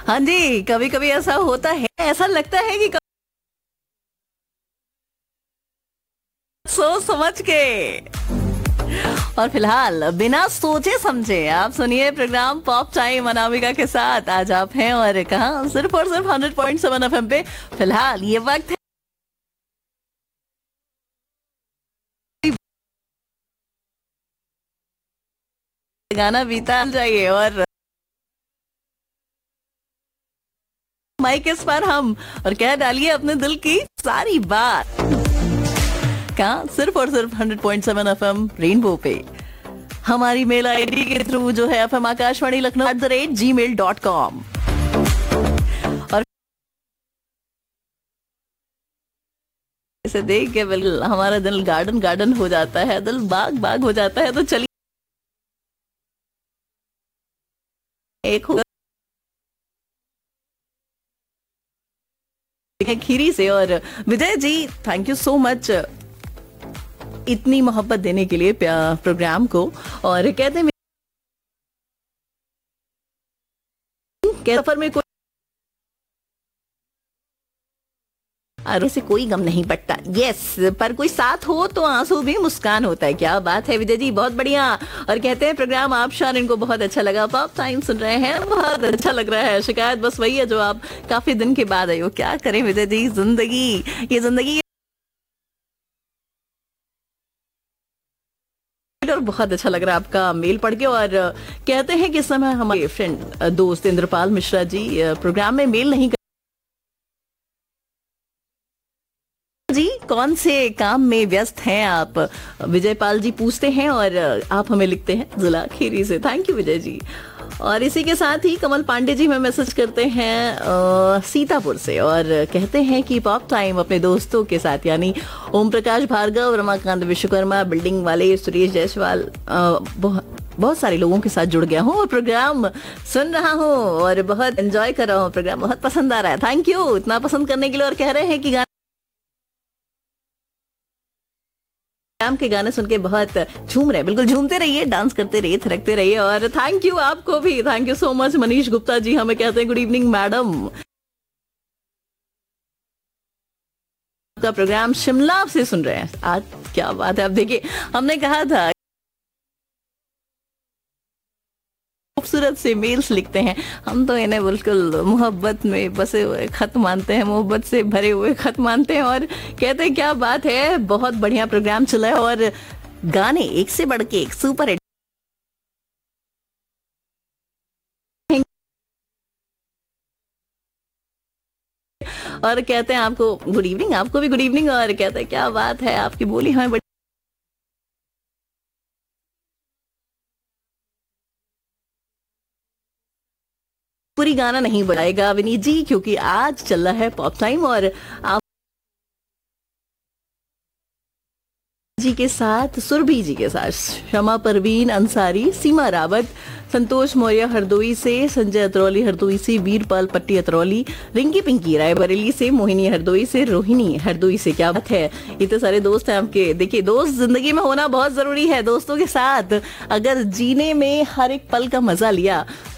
हाँ जी, कभी कभी ऐसा होता है, ऐसा लगता है कि सोच समझ के। और फिलहाल बिना सोचे समझे आप सुनिए प्रोग्राम पॉप टाइम अनामिका के साथ। आज आप हैं और कहा सिर्फ और सिर्फ 100.7 एफएम पे। फिलहाल ये वक्त है गाना बीता जाइए और माइक इस पर हम और कह डालिए अपने दिल की सारी बात। कहा सिर्फ और सिर्फ 100.7 एफएम रेनबो पे। हमारी मेल आईडी के थ्रू जो है एफएम आकाशवाणी लखनऊ @gmail.com। और इसे देख के बिल्कुल हमारा दिल गार्डन गार्डन हो जाता है, दिल बाग बाग हो जाता है। तो चलिए एक खीरी से। और Vijay ji, thank you so much इतनी मोहब्बत देने के लिए प्रोग्राम को। और कहते हैं सफर में कोई से कोई गम नहीं पड़ता। यस, पर कोई साथ हो तो आंसू भी मुस्कान होता है। क्या बात है विजय जी, बहुत बढ़िया। और कहते हैं प्रोग्राम आप शान इनको बहुत अच्छा लगा, पॉप टाइम सुन रहे हैं, बहुत अच्छा लग रहा है। शिकायत बस वही है जो आप काफी दिन के बाद आई हो। क्या करें विजय जी, जिंदगी ये जिंदगी। और बहुत अच्छा लग रहा है आपका मेल पढ़ के। और कहते हैं कि इस समय हमारे फ्रेंड दोस्त इंद्रपाल मिश्रा जी प्रोग्राम में मेल नहीं जी, कौन से काम में व्यस्त हैं आप, विजय पाल जी पूछते हैं। और आप हमें लिखते हैं जिला खीरी से। Thank you Vijay ji. और इसी के साथ ही कमल पांडे जी हमें मैसेज करते हैं सीतापुर से और कहते हैं कि पॉप टाइम अपने दोस्तों के साथ यानी ओम प्रकाश भार्गव, रमाकांत विश्वकर्मा, बिल्डिंग वाले सुरेश जायसवाल, बहुत सारे लोगों के साथ जुड़ गया हूँ और प्रोग्राम सुन रहा हूँ और बहुत एंजॉय कर रहा हूँ। प्रोग्राम बहुत पसंद आ रहा है। थैंक यू इतना पसंद करने के लिए। और कह रहे हैं कि के गाने सुन के बहुत झूम रहे। बिल्कुल झूमते रहिए, डांस करते रहिए, थिरकते रहिए। और थैंक यू आपको भी, thank you so much. Manish Gupta ji हमें कहते हैं गुड इवनिंग मैडम, का प्रोग्राम शिमला से सुन रहे हैं आज। क्या बात है। अब देखिए, हमने कहा था खूबसूरत से मेल्स लिखते हैं, हम तो इन्हें बिल्कुल मोहब्बत में बसे हुए खत मानते हैं, मोहब्बत से भरे हुए खत मानते हैं। और कहते हैं क्या बात है, बहुत बढ़िया प्रोग्राम चला है और गाने एक से बढ़ के एक सुपर हिट। और कहते हैं आपको गुड इवनिंग, आपको भी गुड इवनिंग। और कहते हैं क्या बात है, आपकी बोली हमें बड़ी पूरी गाना नहीं बढ़ाएगा विनीत जी, क्योंकि आज चल रहा है पॉप टाइम। और आप जी के साथ, सुरभि जी के साथ, शमा परवीन अंसारी, सीमा रावत, संतोष मौर्य हरदोई से, संजय अतरौली हरदोई से, वीरपाल पट्टी अतरौली, रिंकी पिंकी रायबरेली से, मोहिनी हरदोई से, रोहिणी हरदोई से। क्या बात है, इतने सारे दोस्त हैं आपके। देखिए, दोस्त जिंदगी में होना बहुत जरूरी है। दोस्तों के साथ अगर जीने में हर एक पल का मजा लिया